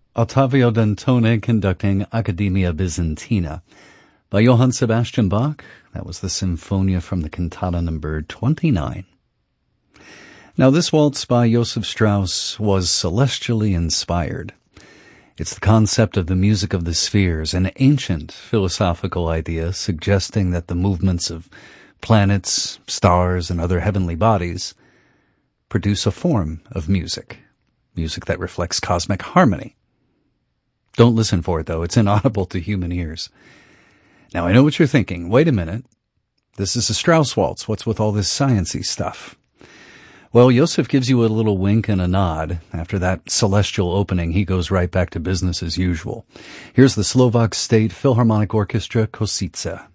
Ottavio Dantone conducting Accademia Byzantina. By Johann Sebastian Bach, that was the Sinfonia from the cantata number 29. Now this waltz by Joseph Strauss was celestially inspired. It's the concept of the music of the spheres, an ancient philosophical idea suggesting that the movements of planets, stars, and other heavenly bodies produce a form of music that reflects cosmic harmony. Don't listen for it, though. It's inaudible to human ears. Now, I know what you're thinking. Wait a minute. This is a Strauss waltz. What's with all this science-y stuff? Well, Joseph gives you a little wink and a nod. After that celestial opening, he goes right back to business as usual. Here's the Slovak State Philharmonic Orchestra, Košice.